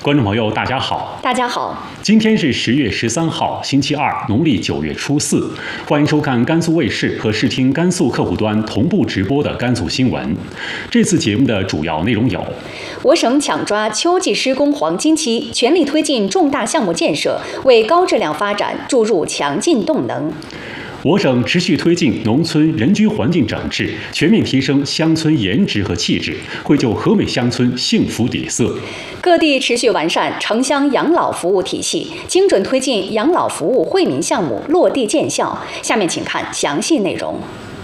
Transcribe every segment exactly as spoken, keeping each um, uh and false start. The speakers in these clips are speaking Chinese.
观众朋友，大家好！ 大家好， 今天是十月十三号，星期二，农历九月初四。欢迎收看甘肃卫视和视听甘肃客户端同步直播的甘肃新闻。这次节目的主要内容有： 我省抢抓秋季施工黄金期，全力推进重大项目建设，为高质量发展注入强劲动能。 我省持续推进农村人居环境整治，全面提升乡村颜值和气质，绘就和美乡村幸福底色。 各地持续完善城乡养老服务体系，精准推进养老服务惠民项目落地见效。下面请看详细内容。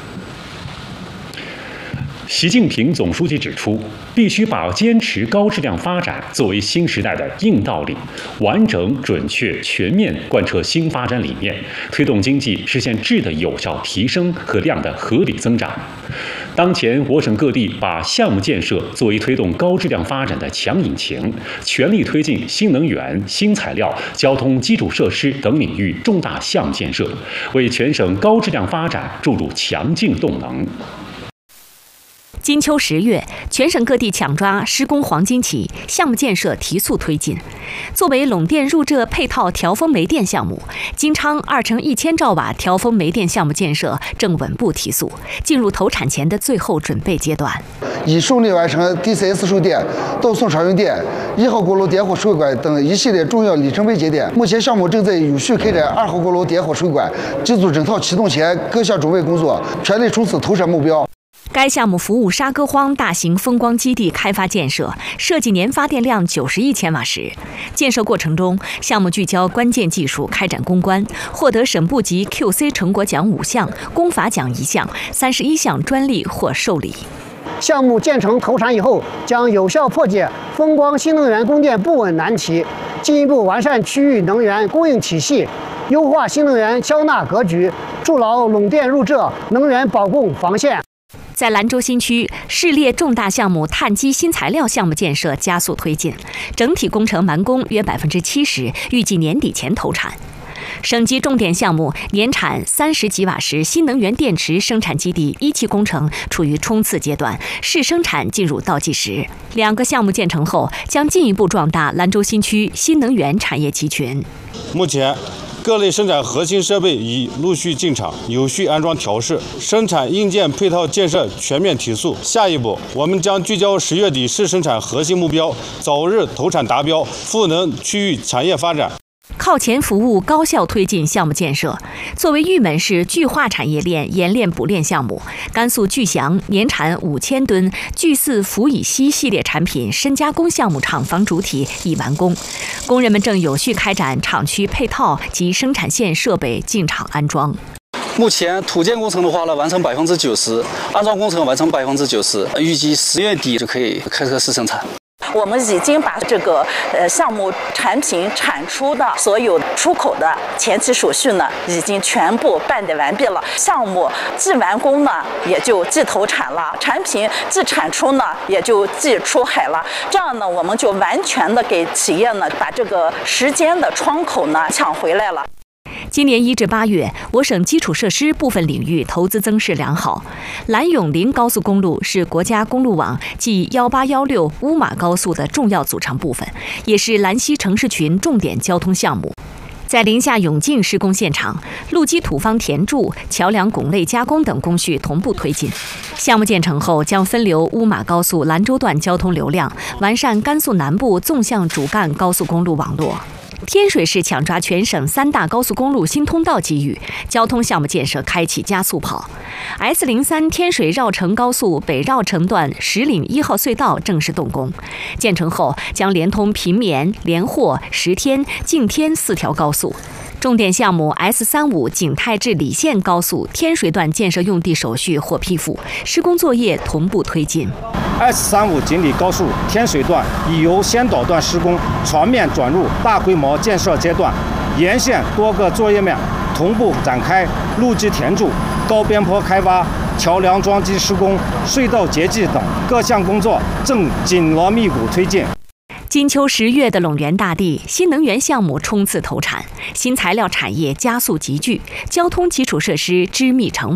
习近平总书记指出，必须把坚持高质量发展作为新时代的硬道理，完整、准确、全面贯彻新发展理念，推动经济实现质的有效提升和量的合理增长。当前，我省各地把项目建设作为推动高质量发展的强引擎，全力推进新能源、新材料、交通基础设施等领域重大项目建设，为全省高质量发展注入强劲动能。 金秋十月，全省各地抢抓施工黄金期，项目建设提速推进。作为陇电入浙配套调峰煤电项目，金昌二乘一千兆瓦调峰煤电项目建设正稳步提速，进入投产前的最后准备阶段。 已顺利完成 D C S 售电、到送常用电、一号锅炉点火水管等一系列重要里程碑节点。目前项目正在有序开展二号锅炉点火水管机组整套启动前各项准备工作，全力冲刺投产目标。 该项目服务沙戈荒大型风光基地开发建设，设计年发电量九十亿千瓦时。建设过程中，项目聚焦关键技术开展攻关，获得省部级 Q C 成果奖五项，工法奖一项，三十一项专利获受理。 项目建成投产以后，将有效破解风光新能源供电不稳难题，进一步完善区域能源供应体系，优化新能源消纳格局，筑牢陇电入浙能源保供防线。 在兰州新区，市列重大项目碳基新材料项目建设加速推进，整体工程完工约百分之七十，预计年底前投产。省级重点项目年产三十吉瓦时新能源电池生产基地一期工程处于冲刺阶段，试生产进入倒计时。两个项目建成后，将进一步壮大兰州新区新能源产业集群。 目前，各类生产核心设备已陆续进场，有序安装调试，生产硬件配套建设全面提速。下一步，我们将聚焦十月底试生产核心目标，早日投产达标，赋能区域产业发展。 靠前服务，高效推进项目建设。作为玉门市巨化产业链冶炼补炼项目，甘肃巨祥年产五千吨巨四氟乙烯系列产品深加工项目厂房主体已完工，工人们正有序开展厂区配套及生产线设备进场安装。 目前土建工程的话呢，完成百分之九十，安装工程完成百分之九十，预计十月底就可以开始试生产。 我们已经把这个呃项目产品产出的所有出口的前期手续呢，已经全部办理完毕了。项目既完工呢，也就既投产了；产品既产出呢，也就既出海了。这样呢，我们就完全的给企业呢，把这个时间的窗口呢抢回来了。 今年一至八月，我省基础设施部分领域投资增势良好。兰永临高速公路是国家公路网即幺八幺六乌马高速的重要组成部分，也是兰西城市群重点交通项目。在临夏永靖施工现场，路基土方填筑、桥梁拱类加工等工序同步推进。项目建成后，将分流乌马高速兰州段交通流量，完善甘肃南部纵向主干高速公路网络。天水市抢抓全省三大高速公路新通道机遇，交通项目建设开启加速跑。S 零三天水绕城高速北绕城段石岭一号隧道正式动工，建成后将连通平绵、连霍、石天、敬天四条高速。重点项目 S 三五景泰至理县高速天水段建设用地手续获批复，施工作业同步推进。 S 三五锦里高速天水段已由先导段施工全面转入大规模建设阶段，沿线多个作业面同步展开，路基填筑、高边坡开挖、桥梁桩基施工、隧道截迹等各项工作正紧锣密鼓推进。 金秋十月的陇源大地，新能源项目冲刺投产，新材料产业加速集聚，交通基础设施织密成网。